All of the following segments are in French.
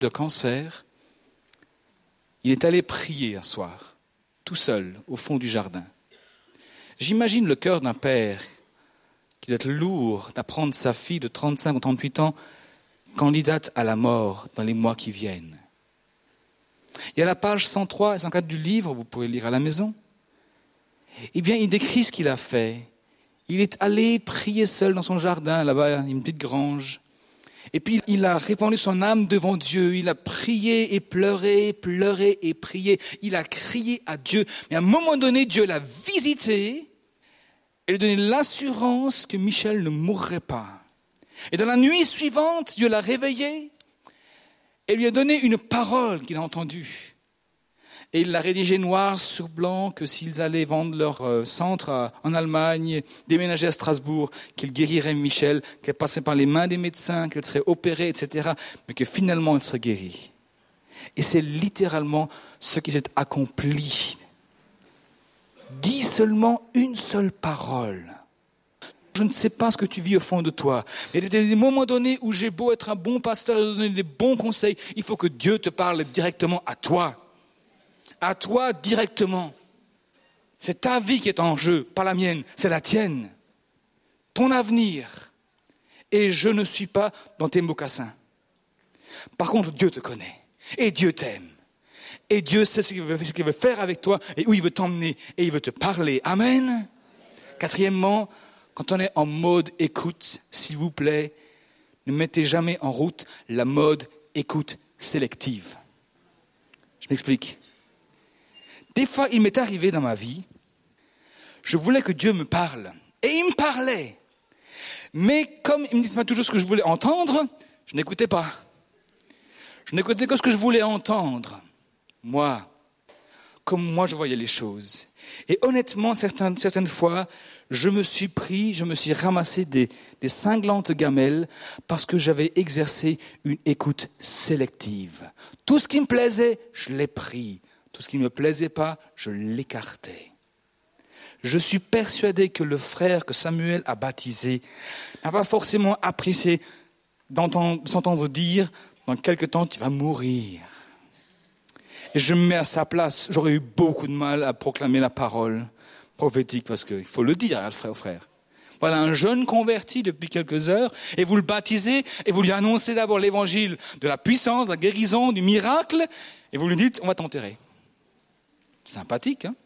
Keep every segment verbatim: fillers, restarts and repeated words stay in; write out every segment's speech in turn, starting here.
de cancer, il est allé prier un soir, tout seul, au fond du jardin. J'imagine le cœur d'un père qui doit être lourd d'apprendre sa fille de trente-cinq ou trente-huit ans candidate à la mort dans les mois qui viennent. Et à la page cent trois et cent quatre du livre, vous pouvez lire à la maison, eh bien, il décrit ce qu'il a fait. Il est allé prier seul dans son jardin, là-bas, une petite grange. Et puis, il a répandu son âme devant Dieu. Il a prié et pleuré, pleuré et prié. Il a crié à Dieu. Mais à un moment donné, Dieu l'a visité et lui a donné l'assurance que Michel ne mourrait pas. Et dans la nuit suivante, Dieu l'a réveillé et lui a donné une parole qu'il a entendue. Et il l'a rédigée noir sur blanc que s'ils allaient vendre leur euh, centre à, en Allemagne, déménager à Strasbourg, qu'il guérirait Michel, qu'elle passait par les mains des médecins, qu'elle serait opérée, et cetera, mais que finalement elle serait guérie. Et c'est littéralement ce qui s'est accompli. Dis seulement une seule parole. Je ne sais pas ce que tu vis au fond de toi. Mais il y a des moments donnés où j'ai beau être un bon pasteur et donner des bons conseils, il faut que Dieu te parle directement à toi. À toi directement. C'est ta vie qui est en jeu, pas la mienne, c'est la tienne. Ton avenir. Et je ne suis pas dans tes mocassins. Par contre, Dieu te connaît. Et Dieu t'aime. Et Dieu sait ce qu'il veut, ce qu'il veut faire avec toi et où il veut t'emmener. Et il veut te parler. Amen. Quatrièmement, quand on est en mode écoute, s'il vous plaît, ne mettez jamais en route la mode écoute sélective. Je m'explique. Des fois, il m'est arrivé dans ma vie, je voulais que Dieu me parle. Et il me parlait. Mais comme il me disait pas toujours ce que je voulais entendre, je n'écoutais pas. Je n'écoutais que ce que je voulais entendre. Moi, comme moi je voyais les choses. Et honnêtement, certaines, certaines fois, je me suis pris, je me suis ramassé des, des cinglantes gamelles parce que j'avais exercé une écoute sélective. Tout ce qui me plaisait, je l'ai pris. Tout ce qui ne me plaisait pas, je l'écartais. Je suis persuadé que le frère que Samuel a baptisé n'a pas forcément apprécié d'entendre, s'entendre dire « dans quelque temps tu vas mourir ». Et je me mets à sa place. J'aurais eu beaucoup de mal à proclamer la parole prophétique parce qu'il faut le dire, hein, frère, frère. Voilà un jeune converti depuis quelques heures et vous le baptisez et vous lui annoncez d'abord l'évangile de la puissance, de la guérison, du miracle et vous lui dites on va t'enterrer. Sympathique, hein?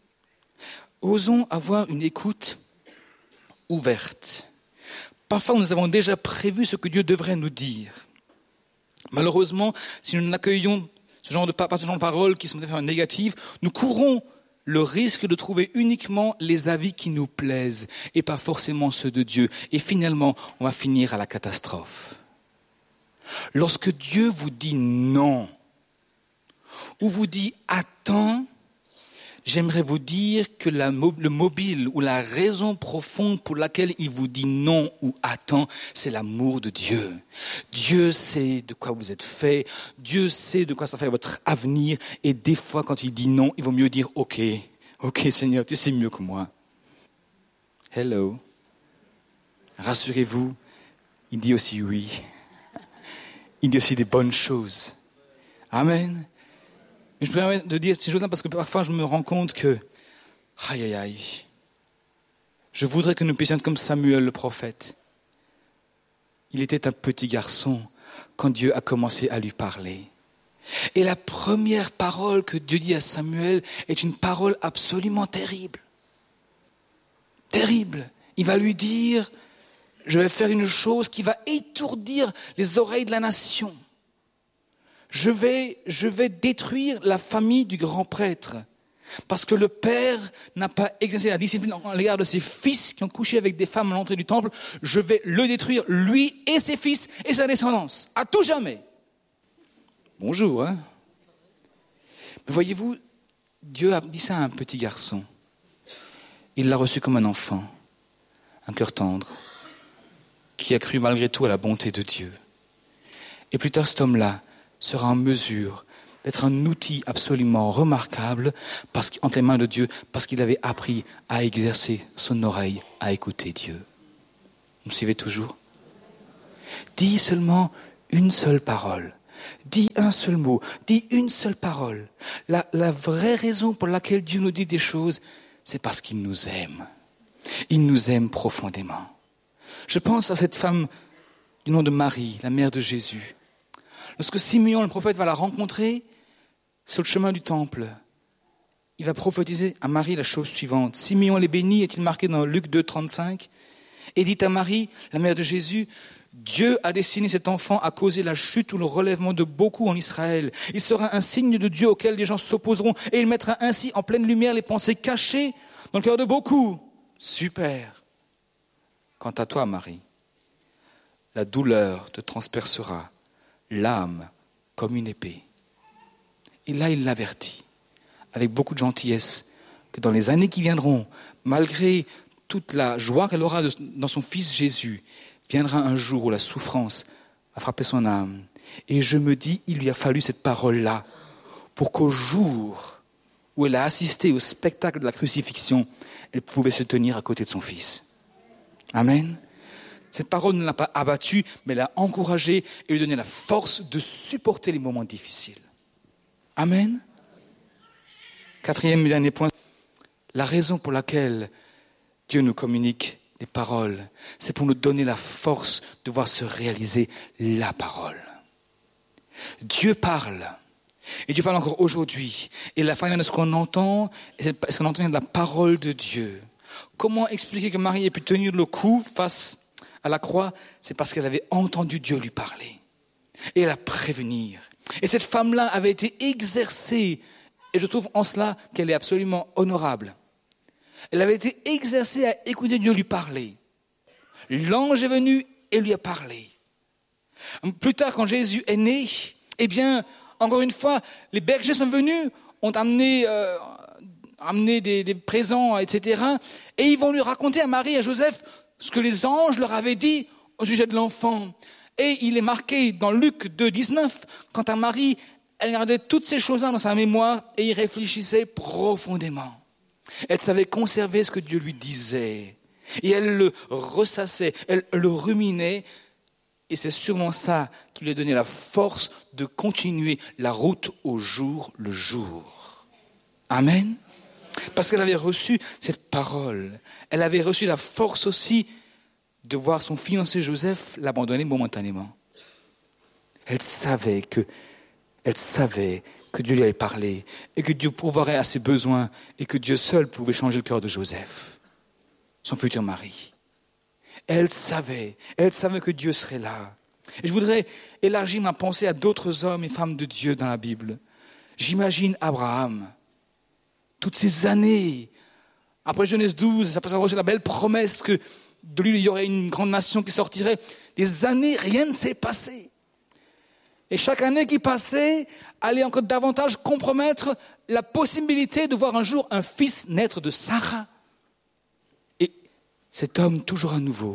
Osons avoir une écoute ouverte. Parfois, nous avons déjà prévu ce que Dieu devrait nous dire. Malheureusement, si nous n'accueillons ce genre de, pas ce genre de paroles qui sont négatives, nous courons le risque de trouver uniquement les avis qui nous plaisent et pas forcément ceux de Dieu. Et finalement, on va finir à la catastrophe. Lorsque Dieu vous dit non, ou vous dit attends, j'aimerais vous dire que la, le mobile ou la raison profonde pour laquelle il vous dit non ou attends, c'est l'amour de Dieu. Dieu sait de quoi vous êtes fait, Dieu sait de quoi ça fait votre avenir, et des fois quand il dit non, il vaut mieux dire ok, ok Seigneur, tu sais mieux que moi. Hello. Rassurez-vous, il dit aussi oui. Il dit aussi des bonnes choses. Amen. Et je me permets de dire ces choses-là parce que parfois je me rends compte que, aïe aïe aïe, je voudrais que nous puissions être comme Samuel le prophète. Il était un petit garçon quand Dieu a commencé à lui parler. Et la première parole que Dieu dit à Samuel est une parole absolument terrible. Terrible. Il va lui dire, je vais faire une chose qui va étourdir les oreilles de la nation. Je vais, je vais détruire la famille du grand prêtre. Parce que le père n'a pas exercé la discipline à l'égard de ses fils qui ont couché avec des femmes à l'entrée du temple. Je vais le détruire, lui et ses fils et sa descendance, à tout jamais. Bonjour, hein. Mais voyez-vous, Dieu a dit ça à un petit garçon. Il l'a reçu comme un enfant, un cœur tendre, qui a cru malgré tout à la bonté de Dieu. Et plus tard, cet homme-là sera en mesure d'être un outil absolument remarquable parce qu'entre les mains de Dieu, parce qu'il avait appris à exercer son oreille, à écouter Dieu. Vous me suivez toujours? Dis seulement une seule parole. Dis un seul mot, dis une seule parole. La, la vraie raison pour laquelle Dieu nous dit des choses, c'est parce qu'il nous aime. Il nous aime profondément. Je pense à cette femme du nom de Marie, la mère de Jésus. Lorsque Simeon, le prophète, va la rencontrer sur le chemin du temple, il va prophétiser à Marie la chose suivante. Simeon les bénit, est-il marqué dans Luc deux, trente-cinq, et dit à Marie, la mère de Jésus, Dieu a destiné cet enfant à causer la chute ou le relèvement de beaucoup en Israël. Il sera un signe de Dieu auquel les gens s'opposeront et il mettra ainsi en pleine lumière les pensées cachées dans le cœur de beaucoup. Super. Quant à toi, Marie, la douleur te transpercera l'âme comme une épée. Et là, il l'avertit, avec beaucoup de gentillesse, que dans les années qui viendront, malgré toute la joie qu'elle aura de, dans son fils Jésus, viendra un jour où la souffrance a frappé son âme. Et je me dis, il lui a fallu cette parole-là pour qu'au jour où elle a assisté au spectacle de la crucifixion, elle pouvait se tenir à côté de son fils. Amen. Cette parole ne l'a pas abattue, mais l'a encouragée et lui donné la force de supporter les moments difficiles. Amen. Quatrième et dernier point, la raison pour laquelle Dieu nous communique les paroles, c'est pour nous donner la force de voir se réaliser la parole. Dieu parle, et Dieu parle encore aujourd'hui. Et la fin de ce qu'on entend, est ce qu'on entend de la parole de Dieu. Comment expliquer que Marie ait pu tenir le coup face à la croix? C'est parce qu'elle avait entendu Dieu lui parler et la prévenir. Et cette femme-là avait été exercée, et je trouve en cela qu'elle est absolument honorable. Elle avait été exercée à écouter Dieu lui parler. L'ange est venu et lui a parlé. Plus tard, quand Jésus est né, eh bien, encore une fois, les bergers sont venus, ont amené, euh, amené des, des présents, et cetera. Et ils vont lui raconter à Marie et à Joseph ce que les anges leur avaient dit au sujet de l'enfant. Et il est marqué dans Luc deux, dix-neuf, quant à Marie, elle gardait toutes ces choses-là dans sa mémoire et y réfléchissait profondément. Elle savait conserver ce que Dieu lui disait. Et elle le ressassait, elle le ruminait. Et c'est sûrement ça qui lui a donné la force de continuer la route au jour le jour. Amen. Parce qu'elle avait reçu cette parole. Elle avait reçu la force aussi de voir son fiancé Joseph l'abandonner momentanément. Elle savait que, elle savait que Dieu lui avait parlé et que Dieu pourvoirait à ses besoins et que Dieu seul pouvait changer le cœur de Joseph, son futur mari. Elle savait, elle savait que Dieu serait là. Et je voudrais élargir ma pensée à d'autres hommes et femmes de Dieu dans la Bible. J'imagine Abraham, toutes ces années, après Genèse douze, après avoir reçu la belle promesse que de lui il y aurait une grande nation qui sortirait, des années, rien ne s'est passé. Et chaque année qui passait allait encore davantage compromettre la possibilité de voir un jour un fils naître de Sarah. Et cet homme, toujours à nouveau,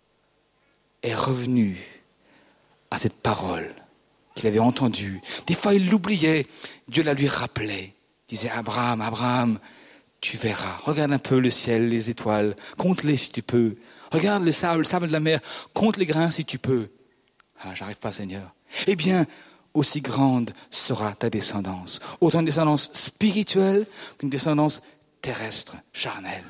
est revenu à cette parole qu'il avait entendue. Des fois, il l'oubliait. Dieu la lui rappelait. Il disait, Abraham, Abraham, tu verras. Regarde un peu le ciel, les étoiles. Compte-les si tu peux. Regarde le sable, le sable de la mer. Compte les grains si tu peux. Ah, j'arrive pas, Seigneur. Eh bien, aussi grande sera ta descendance. Autant une descendance spirituelle qu'une descendance terrestre, charnelle.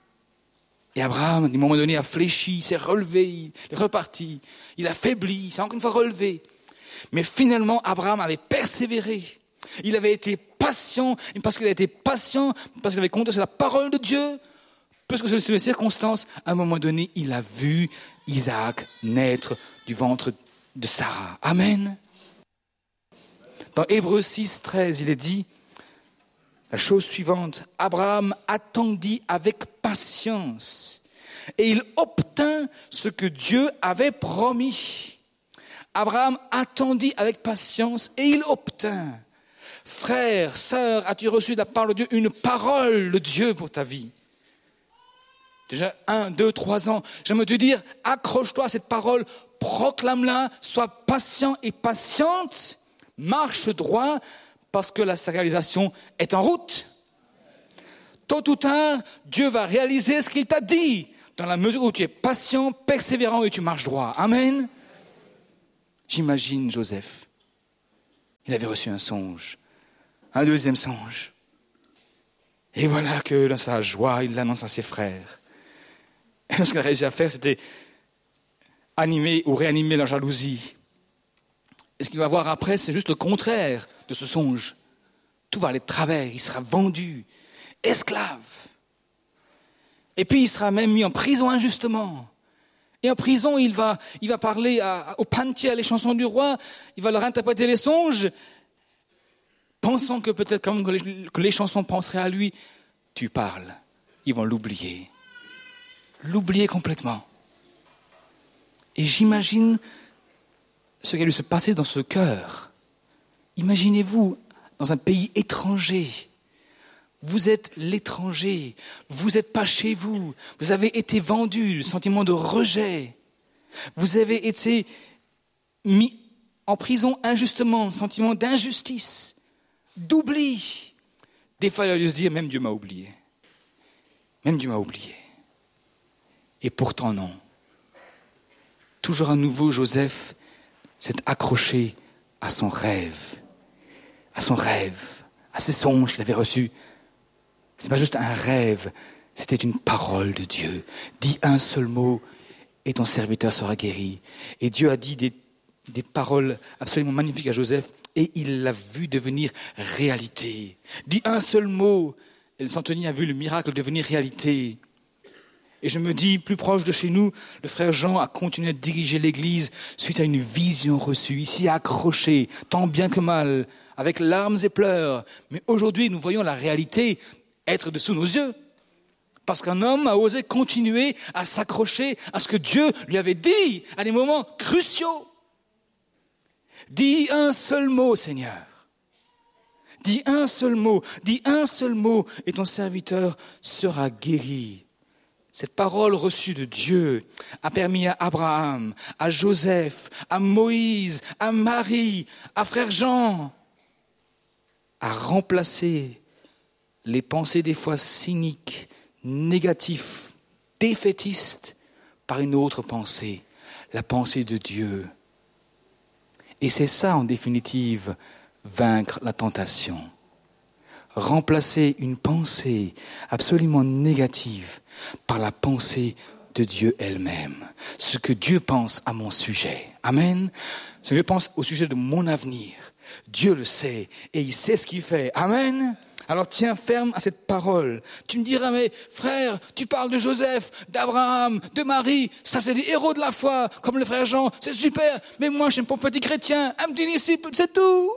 Et Abraham, à un moment donné, a fléchi, il s'est relevé, il est reparti. Il a faibli, il s'est encore une fois relevé. Mais finalement, Abraham avait persévéré. Il avait été patient, et parce qu'il a été patient, parce qu'il avait compté sur la parole de Dieu, parce que sur les circonstances, à un moment donné, il a vu Isaac naître du ventre de Sarah. Amen. Dans Hébreux six, treize, il est dit la chose suivante. Abraham attendit avec patience et il obtint ce que Dieu avait promis. Abraham attendit avec patience et il obtint. Frère, sœur, as-tu reçu de la part de Dieu une parole de Dieu pour ta vie? Déjà un, deux, trois ans. J'aimerais te dire, accroche-toi à cette parole, proclame-la, sois patient et patiente, marche droit, parce que la réalisation est en route. Tôt ou tard, Dieu va réaliser ce qu'il t'a dit, dans la mesure où tu es patient, persévérant et tu marches droit. Amen. J'imagine Joseph, il avait reçu un songe, un deuxième songe. Et voilà que dans sa joie, il l'annonce à ses frères. Et ce qu'il a réussi à faire, c'était animer ou réanimer la jalousie. Et ce qu'il va voir après, c'est juste le contraire de ce songe. Tout va aller de travers, il sera vendu, esclave. Et puis il sera même mis en prison injustement. Et en prison, il va, il va parler à, aux pantiers, les chansons du roi, il va leur interpréter les songes, pensant que peut-être comme que les, que les chansons penseraient à lui. Tu parles, ils vont l'oublier. L'oublier complètement. Et j'imagine ce qui a dû se passer dans ce cœur. Imaginez-vous, dans un pays étranger, vous êtes l'étranger, vous n'êtes pas chez vous, vous avez été vendu, le sentiment de rejet, vous avez été mis en prison injustement, le sentiment d'injustice, d'oubli. Des fois, il a dû se dire, même Dieu m'a oublié. Même Dieu m'a oublié. Et pourtant non. Toujours à nouveau, Joseph s'est accroché à son rêve, à son rêve, à ses songes qu'il avait reçus. Ce n'est pas juste un rêve, c'était une parole de Dieu. Dis un seul mot et ton serviteur sera guéri. Et Dieu a dit des, des paroles absolument magnifiques à Joseph et il l'a vu devenir réalité. Dis un seul mot et le centenier a vu le miracle devenir réalité. Et je me dis, plus proche de chez nous, le frère Jean a continué de diriger l'église suite à une vision reçue. Ici, accroché, tant bien que mal, avec larmes et pleurs. Mais aujourd'hui, nous voyons la réalité être dessous nos yeux. Parce qu'un homme a osé continuer à s'accrocher à ce que Dieu lui avait dit à des moments cruciaux. Dis un seul mot, Seigneur. Dis un seul mot, dis un seul mot et ton serviteur sera guéri. Cette parole reçue de Dieu a permis à Abraham, à Joseph, à Moïse, à Marie, à frère Jean, à remplacer les pensées des fois cyniques, négatives, défaitistes, par une autre pensée, la pensée de Dieu. Et c'est ça, en définitive, vaincre la tentation. Remplacer une pensée absolument négative par la pensée de Dieu elle-même. Ce que Dieu pense à mon sujet. Amen. Ce que Dieu pense au sujet de mon avenir. Dieu le sait et il sait ce qu'il fait. Amen. Alors tiens ferme à cette parole. Tu me diras, mais frère, tu parles de Joseph, d'Abraham, de Marie, ça c'est des héros de la foi, comme le frère Jean, c'est super, mais moi je suis un pauvre petit chrétien, un petit disciple, c'est tout.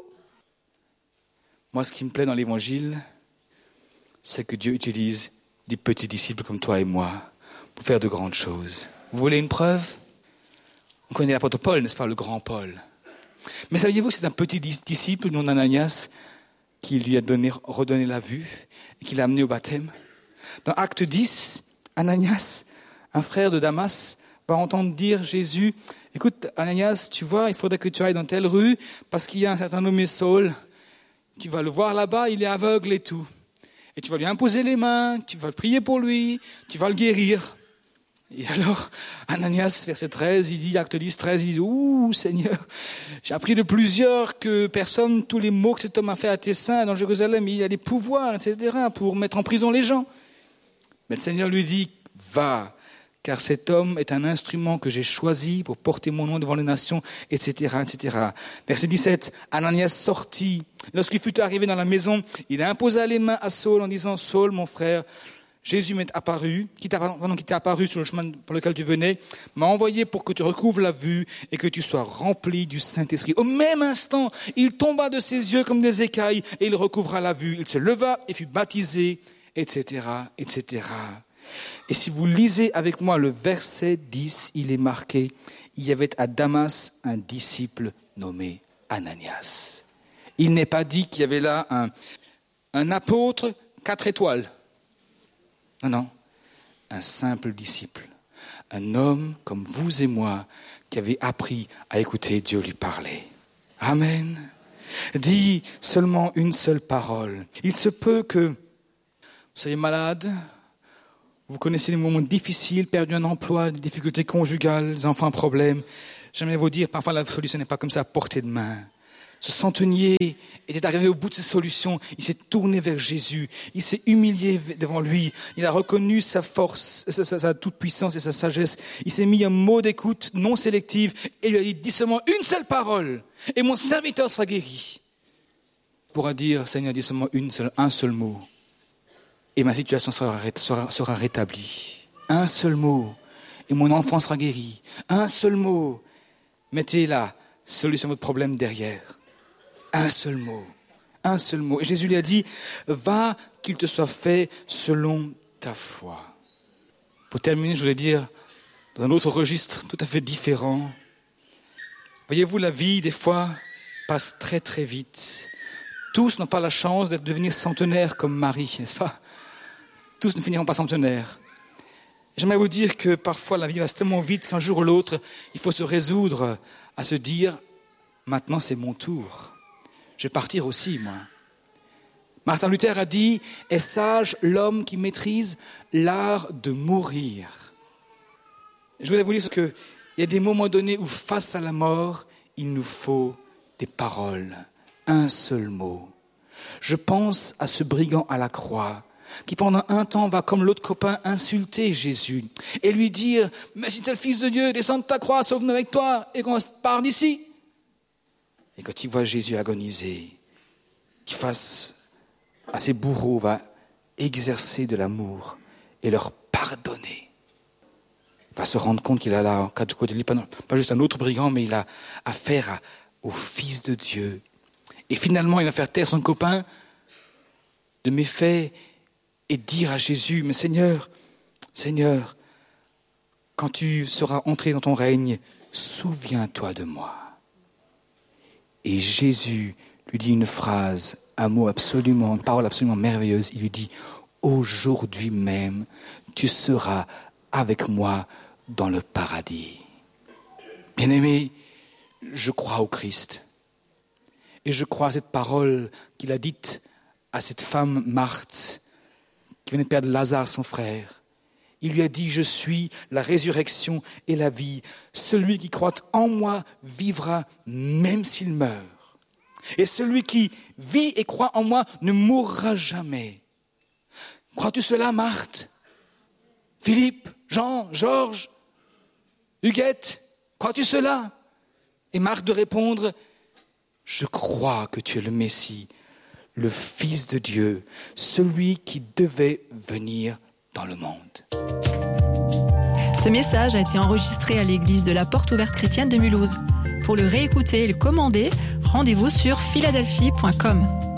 Moi, ce qui me plaît dans l'évangile, c'est que Dieu utilise des petits disciples comme toi et moi pour faire de grandes choses. Vous voulez une preuve ? On connaît l'apôtre Paul, n'est-ce pas, le grand Paul. Mais saviez-vous, c'est un petit disciple, non Ananias, qui lui a donné, redonné la vue et qui l'a amené au baptême. Dans Acte dix, Ananias, un frère de Damas, va entendre dire Jésus, écoute Ananias, tu vois, il faudrait que tu ailles dans telle rue parce qu'il y a un certain nommé Saul. Tu vas le voir là-bas, il est aveugle et tout. Et tu vas lui imposer les mains, tu vas prier pour lui, tu vas le guérir. Et alors, Ananias, verset treize, il dit, acte dix, treize, il dit, ouh, Seigneur, j'ai appris de plusieurs que personne, tous les maux que cet homme a fait à tes saints dans Jérusalem, il a des pouvoirs, et cetera, pour mettre en prison les gens. Mais le Seigneur lui dit, va, car cet homme est un instrument que j'ai choisi pour porter mon nom devant les nations, et cetera, et cetera. Verset dix-sept, Ananias sortit. Lorsqu'il fut arrivé dans la maison, il imposa les mains à Saul en disant, Saul, mon frère, Jésus m'est apparu, qui t'a, pardon, qui t'a apparu sur le chemin par lequel tu venais, m'a envoyé pour que tu recouvres la vue et que tu sois rempli du Saint-Esprit. Au même instant, il tomba de ses yeux comme des écailles et il recouvra la vue. Il se leva et fut baptisé, et cetera, et cetera. Et si vous lisez avec moi le verset dix, il est marqué, il y avait à Damas un disciple nommé Ananias. Il n'est pas dit qu'il y avait là un, un apôtre quatre étoiles. Non, non, un simple disciple, un homme comme vous et moi qui avait appris à écouter Dieu lui parler. Amen. Dis seulement une seule parole. Il se peut que vous soyez malade, vous connaissez des moments difficiles, perdu un emploi, des difficultés conjugales, des enfants à problème. J'aimerais vous dire, parfois la solution n'est pas comme ça à portée de main. Ce centenier était arrivé au bout de ses solutions. Il s'est tourné vers Jésus. Il s'est humilié devant lui. Il a reconnu sa force, sa, sa, sa toute-puissance et sa sagesse. Il s'est mis un mot d'écoute non sélective et lui a dit, dis seulement une seule parole et mon serviteur sera guéri. Il pourra dire, Seigneur, dis seulement une seule, un seul mot et ma situation sera, sera, sera rétablie. Un seul mot et mon enfant sera guéri. Un seul mot. Mettez la solution à votre problème derrière. Un seul mot, un seul mot. Et Jésus lui a dit, va, qu'il te soit fait selon ta foi. Pour terminer, je voulais dire, dans un autre registre tout à fait différent, voyez-vous, la vie, des fois, passe très très vite. Tous n'ont pas la chance de devenir centenaires comme Marie, n'est-ce pas? Tous ne finiront pas centenaires. J'aimerais vous dire que parfois la vie passe tellement vite qu'un jour ou l'autre, il faut se résoudre à se dire, maintenant c'est mon tour. Je vais partir aussi, moi. Martin Luther a dit, est sage l'homme qui maîtrise l'art de mourir. Je voulais vous dire qu'il y a des moments donnés où face à la mort, il nous faut des paroles, un seul mot. Je pense à ce brigand à la croix, qui pendant un temps va comme l'autre copain insulter Jésus et lui dire, mais si tu es le Fils de Dieu, descends de ta croix, sauve-nous avec toi et qu'on part d'ici. Et quand il voit Jésus agoniser, qui face à ses bourreaux va exercer de l'amour et leur pardonner, il va se rendre compte qu'il a là, en cas de côté de lui, pas, pas juste un autre brigand, mais il a affaire à, au Fils de Dieu. Et finalement, il va faire taire son copain de méfaits et dire à Jésus, mais Seigneur, Seigneur, quand tu seras entré dans ton règne, souviens-toi de moi. Et Jésus lui dit une phrase, un mot absolument, une parole absolument merveilleuse. Il lui dit, aujourd'hui même, tu seras avec moi dans le paradis. Bien-aimé, je crois au Christ. Et je crois à cette parole qu'il a dite à cette femme Marthe, qui venait de perdre Lazare, son frère. Il lui a dit, je suis la résurrection et la vie. Celui qui croit en moi vivra même s'il meurt. Et celui qui vit et croit en moi ne mourra jamais. Crois-tu cela, Marthe? Philippe, Jean, Georges, Huguette, crois-tu cela? Et Marthe de répondre, je crois que tu es le Messie, le Fils de Dieu, celui qui devait venir dans le monde. Ce message a été enregistré à l'église de la Porte Ouverte Chrétienne de Mulhouse. Pour le réécouter et le commander, rendez-vous sur philadelphie point com.